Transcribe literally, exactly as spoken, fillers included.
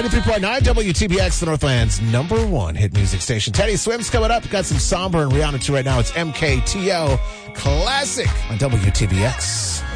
ninety-three point nine W T B X, the Northland's number one hit music station. Teddy Swims coming up. Got some Somber and Rihanna too right now. It's M K T O Classic on W T B X.